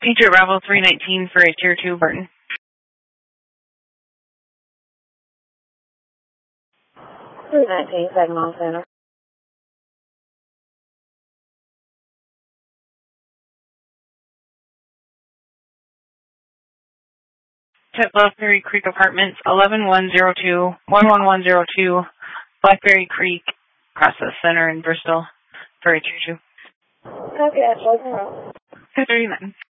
Patriot Bravo 319 for a Tier 2 Burton. 319, second on center. To Blackberry Creek Apartments, 11102, Blackberry Creek, Process Center in Bristol for a Tier 2. Copy that, 239. 239.